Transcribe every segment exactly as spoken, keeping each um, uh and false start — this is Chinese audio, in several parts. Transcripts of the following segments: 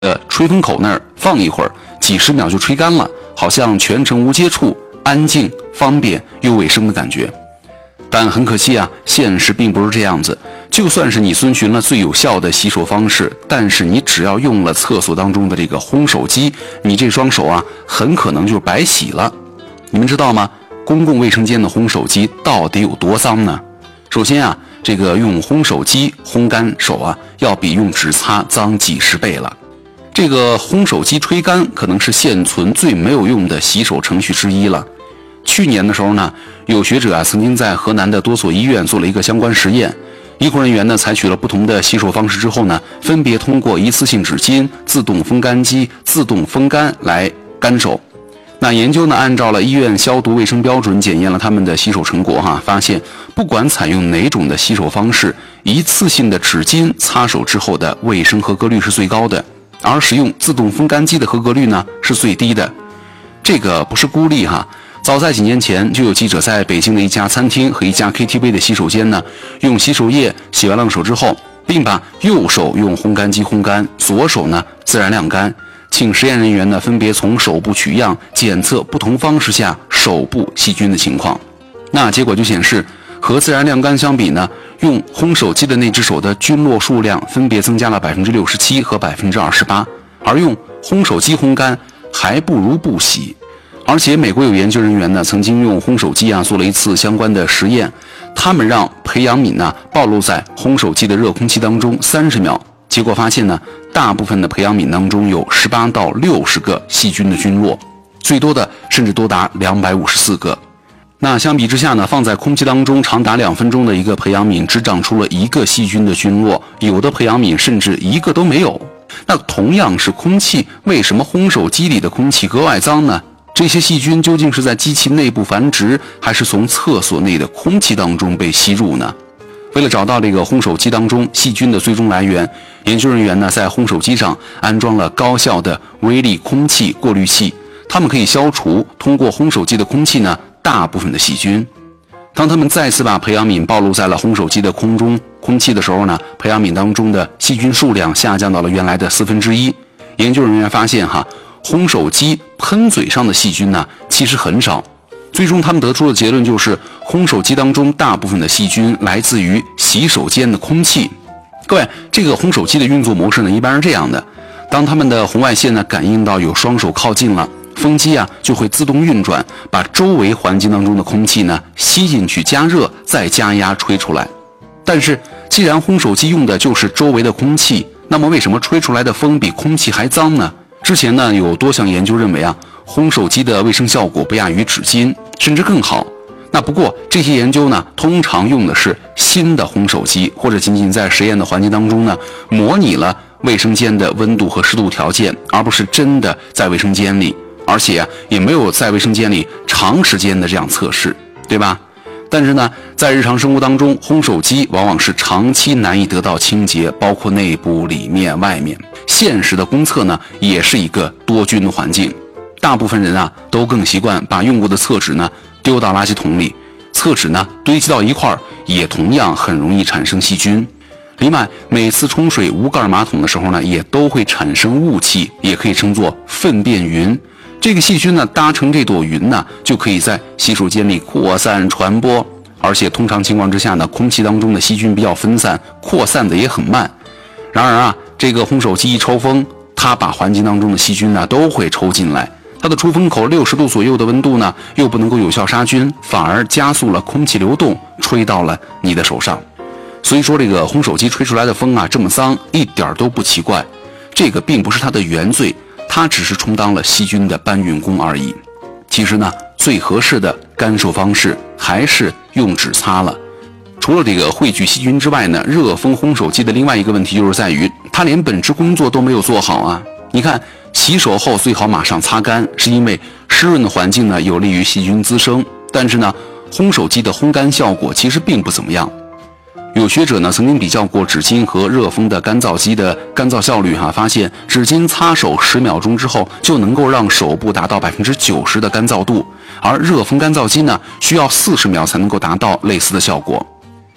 呃吹风口那儿放一会儿，几十秒就吹干了，好像全程无接触，安静、方便又卫生的感觉。但很可惜啊，现实并不是这样子。就算是你遵循了最有效的洗手方式，但是你只要用了厕所当中的这个烘手机，你这双手啊，很可能就白洗了。你们知道吗？公共卫生间的烘手机到底有多脏呢？首先啊，这个用烘手机烘干手啊，要比用纸擦脏几十倍了。这个烘手机吹干可能是现存最没有用的洗手程序之一了。去年的时候呢，有学者啊曾经在河南的多所医院做了一个相关实验。医护人员呢采取了不同的洗手方式之后呢，分别通过一次性纸巾、自动风干机、自动风干来干手。那研究呢按照了医院消毒卫生标准检验了他们的洗手成果哈，发现不管采用哪种的洗手方式，一次性的纸巾擦手之后的卫生合格率是最高的，而使用自动风干机的合格率呢是最低的。这个不是孤立哈。早在几年前，就有记者在北京的一家餐厅和一家 K T V 的洗手间呢，用洗手液洗完了手之后，并把右手用烘干机烘干，左手呢自然晾干，请实验人员呢分别从手部取样，检测不同方式下手部细菌的情况。那结果就显示，和自然晾干相比呢，用烘手机的那只手的菌落数量分别增加了百分之六十七和百分之二十八，而用烘手机烘干还不如不洗。而且美国有研究人员呢，曾经用烘手机啊做了一次相关的实验，他们让培养皿呢暴露在烘手机的热空气当中三十秒，结果发现呢，大部分的培养皿当中有十八到六十个细菌的菌落，最多的甚至多达两百五十四个。那相比之下呢，放在空气当中长达两分钟的一个培养皿，只长出了一个细菌的菌落，有的培养皿甚至一个都没有。那同样是空气，为什么烘手机里的空气格外脏呢？这些细菌究竟是在机器内部繁殖，还是从厕所内的空气当中被吸入呢？为了找到这个烘手机当中细菌的最终来源，研究人员呢在烘手机上安装了高效的微粒空气过滤器，它们可以消除通过烘手机的空气呢大部分的细菌。当他们再次把培养皿暴露在了烘手机的空中空气的时候呢，培养皿当中的细菌数量下降到了原来的四分之一。研究人员发现哈，烘手机喷嘴上的细菌呢其实很少。最终他们得出的结论就是，烘手机当中大部分的细菌来自于洗手间的空气。各位，这个烘手机的运作模式呢一般是这样的，当它们的红外线呢感应到有双手靠近了，风机啊就会自动运转，把周围环境当中的空气呢吸进去加热，再加压吹出来。但是既然烘手机用的就是周围的空气，那么为什么吹出来的风比空气还脏呢？之前呢有多项研究认为啊，烘手机的卫生效果不亚于纸巾，甚至更好。那不过这些研究呢通常用的是新的烘手机，或者仅仅在实验的环境当中呢模拟了卫生间的温度和湿度条件，而不是真的在卫生间里，而且啊也没有在卫生间里长时间的这样测试，对吧？但是呢在日常生活当中，烘手机往往是长期难以得到清洁，包括内部里面外面。现实的公厕呢也是一个多菌的环境，大部分人啊都更习惯把用过的厕纸呢丢到垃圾桶里，厕纸呢堆积到一块儿也同样很容易产生细菌。另外每次冲水无盖马桶的时候呢也都会产生雾气，也可以称作粪便云。这个细菌呢搭成这朵云呢就可以在洗手间里扩散传播，而且通常情况之下呢空气当中的细菌比较分散，扩散的也很慢。然而啊这个烘手机一抽风，它把环境当中的细菌呢都会抽进来，它的出风口六十度左右的温度呢又不能够有效杀菌，反而加速了空气流动，吹到了你的手上。所以说这个烘手机吹出来的风啊这么脏一点都不奇怪，这个并不是它的原罪，它只是充当了细菌的搬运工而已。其实呢最合适的干手方式还是用纸擦了。除了这个汇聚细菌之外呢，热风烘手机的另外一个问题就是在于它连本职工作都没有做好啊。你看洗手后最好马上擦干，是因为湿润的环境呢有利于细菌滋生，但是呢烘手机的烘干效果其实并不怎么样。有学者呢曾经比较过纸巾和热风的干燥机的干燥效率哈、啊，发现纸巾擦手十秒钟之后就能够让手部达到百分之九十的干燥度，而热风干燥机呢需要四十秒才能够达到类似的效果。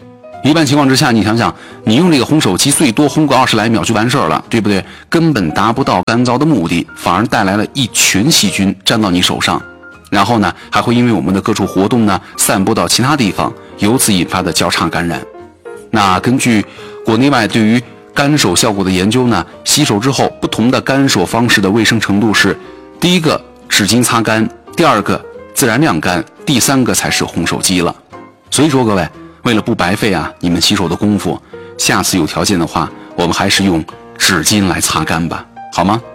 一般情况之下，你想想，你用这个烘手机最多烘个二十来秒就完事儿了，对不对？根本达不到干燥的目的，反而带来了一群细菌沾到你手上，然后呢，还会因为我们的各处活动呢，散播到其他地方，由此引发的交叉感染。那根据国内外对于干手效果的研究呢，洗手之后不同的干手方式的卫生程度是：第一个纸巾擦干，第二个自然晾干，第三个才是烘手机了。所以说各位，为了不白费啊你们洗手的功夫，下次有条件的话，我们还是用纸巾来擦干吧，好吗？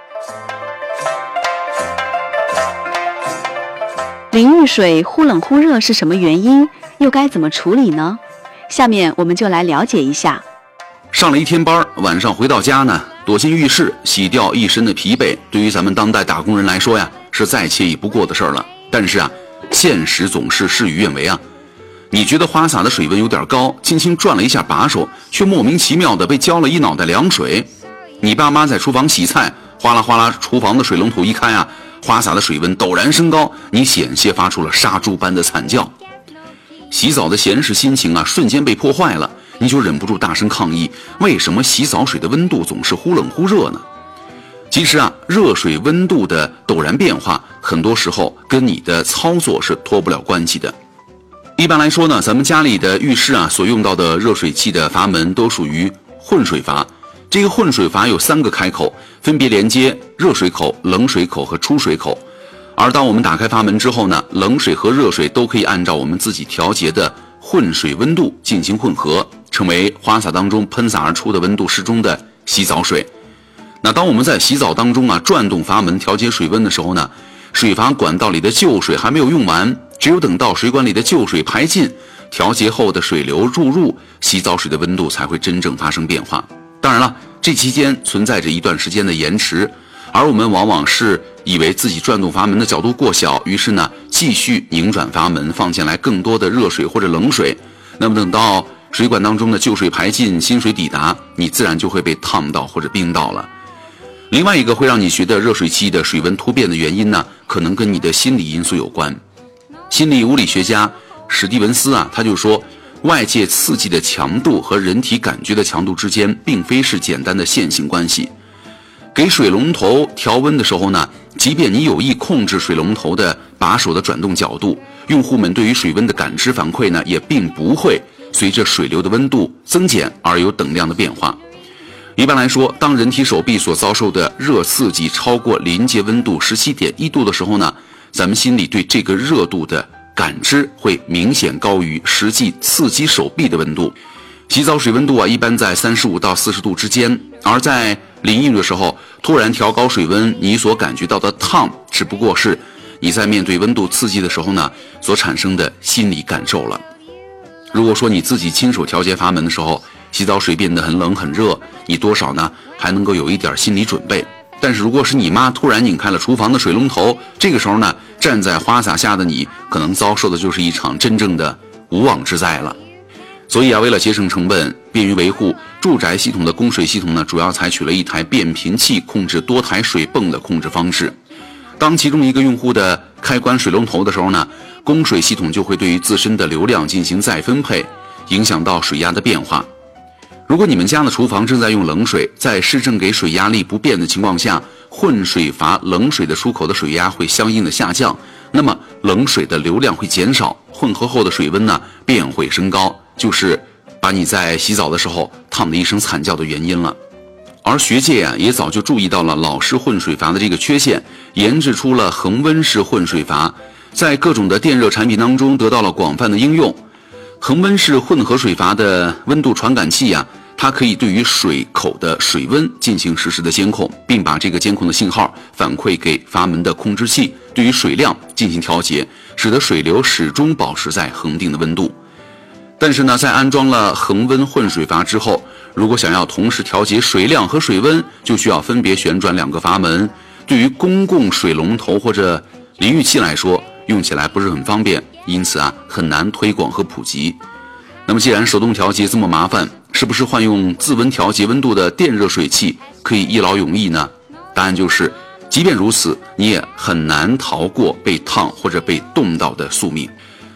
淋浴水忽冷忽热是什么原因？又该怎么处理呢？下面我们就来了解一下。 上了一天班，晚上回到家呢，躲进浴室洗掉一身的疲惫，对于咱们当代打工人来说呀，是再惬意不过的事儿了。但是啊，现实总是事与愿违啊。你觉得花洒的水温有点高，轻轻转了一下把手，却莫名其妙的被浇了一脑袋凉水。你爸妈在厨房洗菜，哗啦哗啦，厨房的水龙头一开啊，花洒的水温陡然升高，你险些发出了杀猪般的惨叫。洗澡的闲适心情啊，瞬间被破坏了，你就忍不住大声抗议：为什么洗澡水的温度总是忽冷忽热呢？其实啊，热水温度的陡然变化，很多时候跟你的操作是脱不了关系的。一般来说呢，咱们家里的浴室啊所用到的热水器的阀门都属于混水阀。这个混水阀有三个开口，分别连接热水口、冷水口和出水口。而当我们打开阀门之后呢，冷水和热水都可以按照我们自己调节的混水温度进行混合，成为花洒当中喷洒而出的温度适中的洗澡水。那当我们在洗澡当中啊转动阀门调节水温的时候呢，水阀管道里的旧水还没有用完，只有等到水管里的旧水排尽，调节后的水流注入，洗澡水的温度才会真正发生变化。当然了，这期间存在着一段时间的延迟，而我们往往是以为自己转动阀门的角度过小，于是呢继续拧转阀门，放进来更多的热水或者冷水。那么等到水管当中的旧水排尽，新水抵达，你自然就会被烫到或者冰到了。另外一个会让你觉得热水器的水温突变的原因呢，可能跟你的心理因素有关。心理物理学家史蒂文斯啊，他就说，外界刺激的强度和人体感觉的强度之间并非是简单的线性关系。给水龙头调温的时候呢，即便你有意控制水龙头的把手的转动角度，用户们对于水温的感知反馈呢，也并不会随着水流的温度增减而有等量的变化。一般来说，当人体手臂所遭受的热刺激超过临界温度 十七点一 度的时候呢，咱们心里对这个热度的感知会明显高于实际刺激手臂的温度。洗澡水温度啊，一般在三十五到四十度之间，而在淋浴的时候突然调高水温，你所感觉到的烫，只不过是你在面对温度刺激的时候呢所产生的心理感受了。如果说你自己亲手调节阀门的时候，洗澡水变得很冷很热，你多少呢还能够有一点心理准备。但是如果是你妈突然拧开了厨房的水龙头，这个时候呢，站在花洒下的你可能遭受的就是一场真正的无妄之灾了。所以啊，为了节省成本，便于维护，住宅系统的供水系统呢，主要采取了一台变频器控制多台水泵的控制方式。当其中一个用户的开关水龙头的时候呢，供水系统就会对于自身的流量进行再分配，影响到水压的变化。如果你们家的厨房正在用冷水，在市政给水压力不变的情况下，混水阀冷水的出口的水压会相应的下降，那么冷水的流量会减少，混合后的水温呢便会升高，就是把你在洗澡的时候烫得一声惨叫的原因了。而学界啊也早就注意到了老式混水阀的这个缺陷，研制出了恒温式混水阀，在各种的电热产品当中得到了广泛的应用。恒温式混合水阀的温度传感器啊，它可以对于水口的水温进行实时的监控，并把这个监控的信号反馈给阀门的控制器，对于水量进行调节，使得水流始终保持在恒定的温度。但是呢，在安装了恒温混水阀之后，如果想要同时调节水量和水温，就需要分别旋转两个阀门，对于公共水龙头或者淋浴器来说，用起来不是很方便，因此啊很难推广和普及。那么既然手动调节这么麻烦，是不是换用自温调节温度的电热水器可以一劳永逸呢？答案就是，即便如此，你也很难逃过被烫或者被冻到的宿命。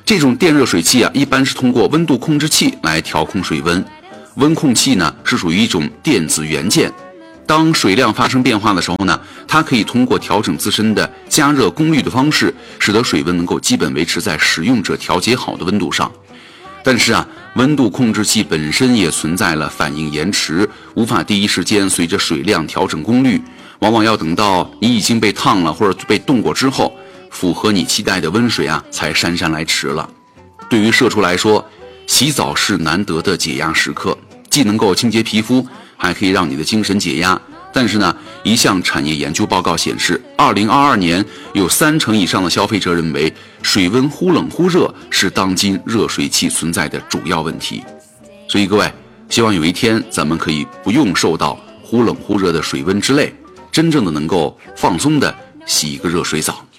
这种电热水器啊，一般是通过温度控制器来调控水温。温控器呢是属于一种电子元件，当水量发生变化的时候呢，它可以通过调整自身的加热功率的方式，使得水温能够基本维持在使用者调节好的温度上。但是啊，温度控制器本身也存在了反应延迟，无法第一时间随着水量调整功率，往往要等到你已经被烫了或者被冻过之后，符合你期待的温水啊才姗姗来迟了。对于社畜来说，洗澡是难得的解压时刻，既能够清洁皮肤，还可以让你的精神解压。但是呢，一项产业研究报告显示，二零二二年有三成以上的消费者认为水温忽冷忽热是当今热水器存在的主要问题。所以各位，希望有一天咱们可以不用受到忽冷忽热的水温之累，真正的能够放松的洗一个热水澡。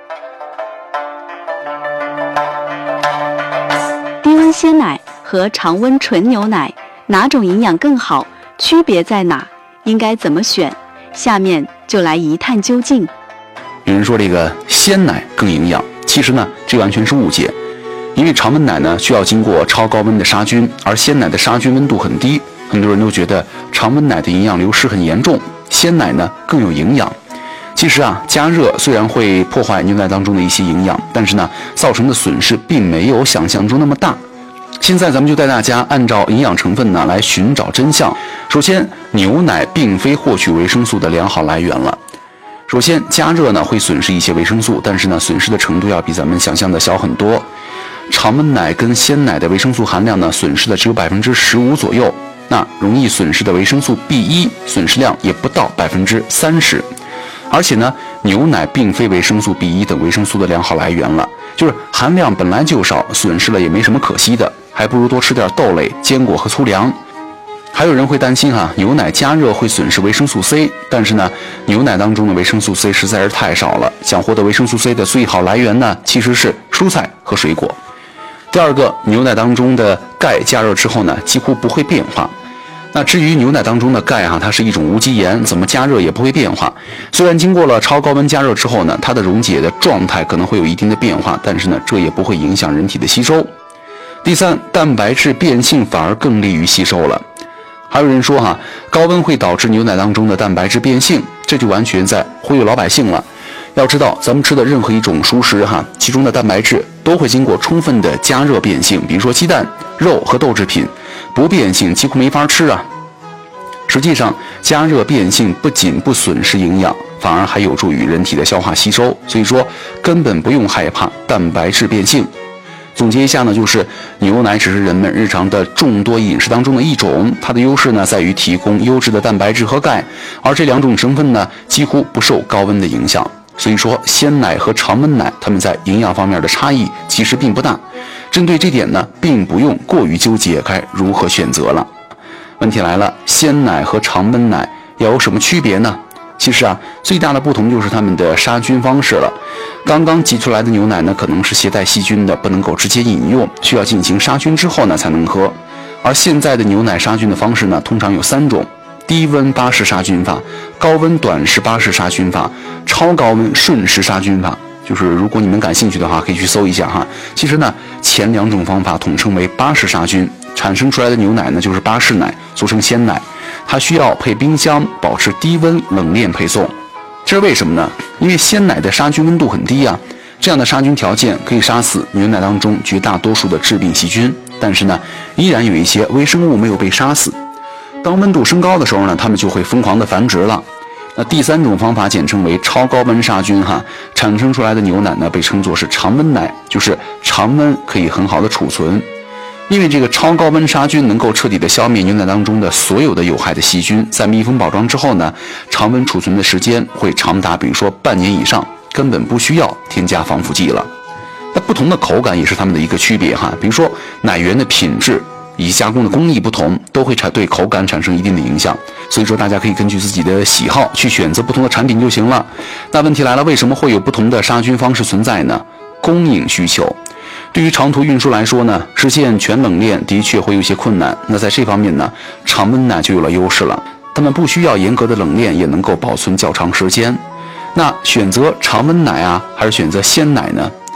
低温鲜奶和常温纯牛奶哪种营养更好？区别在哪？应该怎么选？下面就来一探究竟。 有人说这个鲜奶更营养，其实呢这完全是误解。因为常温奶呢需要经过超高温的杀菌，而鲜奶的杀菌温度很低，很多人都觉得常温奶的营养流失很严重，鲜奶呢更有营养。其实啊，加热虽然会破坏牛奶当中的一些营养，但是呢造成的损失并没有想象中那么大。现在咱们就带大家按照营养成分呢来寻找真相。首先，牛奶并非获取维生素的良好来源了。首先，加热呢会损失一些维生素，但是呢损失的程度要比咱们想象的小很多。常温奶跟鲜奶的维生素含量呢损失的只有百分之十五左右，那容易损失的维生素 B 一 损失量也不到百分之三十。而且呢，牛奶并非维生素 B 一 等维生素的良好来源了，就是含量本来就少，损失了也没什么可惜的，还不如多吃点豆类、坚果和粗粮。还有人会担心哈、啊，牛奶加热会损失维生素 C， 但是呢，牛奶当中的维生素 C 实在是太少了，想获得维生素 C 的最好来源呢，其实是蔬菜和水果。第二个，牛奶当中的钙加热之后呢，几乎不会变化。那至于牛奶当中的钙哈、啊，它是一种无机盐，怎么加热也不会变化。虽然经过了超高温加热之后呢，它的溶解的状态可能会有一定的变化，但是呢，这也不会影响人体的吸收。第三，蛋白质变性反而更利于吸收了。还有人说哈、啊，高温会导致牛奶当中的蛋白质变性，这就完全在忽悠老百姓了。要知道，咱们吃的任何一种熟食哈，其中的蛋白质都会经过充分的加热变性，比如说鸡蛋、肉和豆制品，不变性几乎没法吃啊。实际上，加热变性不仅不损失营养，反而还有助于人体的消化吸收，所以说根本不用害怕蛋白质变性。总结一下呢，就是牛奶只是人们日常的众多饮食当中的一种，它的优势呢在于提供优质的蛋白质和钙，而这两种成分呢几乎不受高温的影响。所以说，鲜奶和常温奶它们在营养方面的差异其实并不大。针对这点呢，并不用过于纠结该如何选择了。问题来了，鲜奶和常温奶要有什么区别呢？其实啊，最大的不同就是它们的杀菌方式了。刚刚挤出来的牛奶呢，可能是携带细菌的，不能够直接饮用，需要进行杀菌之后呢才能喝。而现在的牛奶杀菌的方式呢，通常有三种：低温巴氏杀菌法、高温短时巴氏杀菌法、超高温瞬时杀菌法。就是如果你们感兴趣的话，可以去搜一下哈。其实呢，前两种方法统称为巴氏杀菌，产生出来的牛奶呢就是巴氏奶，俗称鲜奶。它需要配冰箱，保持低温冷链配送。这是为什么呢？因为鲜奶的杀菌温度很低啊，这样的杀菌条件可以杀死牛奶当中绝大多数的致病细菌，但是呢，依然有一些微生物没有被杀死。当温度升高的时候呢，它们就会疯狂的繁殖了。那第三种方法简称为超高温杀菌哈，产生出来的牛奶呢被称作是常温奶，就是常温可以很好的储存。因为这个超高温杀菌能够彻底的消灭牛奶当中的所有的有害的细菌，在密封包装之后呢，常温储存的时间会长达比如说半年以上，根本不需要添加防腐剂了。那不同的口感也是它们的一个区别哈，比如说奶源的品质以及加工的工艺不同，都会产对口感产生一定的影响。所以说大家可以根据自己的喜好去选择不同的产品就行了。那问题来了，为什么会有不同的杀菌方式存在呢？供应需求。对于长途运输来说呢，实现全冷链的确会有些困难。那在这方面呢，常温奶就有了优势了，它们不需要严格的冷链，也能够保存较长时间。那选择常温奶啊，还是选择鲜奶呢？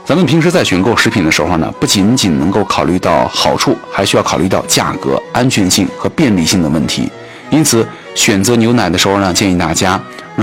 咱们平时在选购食品的时候呢，不仅仅能够考虑到好处，还需要考虑到价格、安全性和便利性的问题。因此，选择牛奶的时候呢，建议大家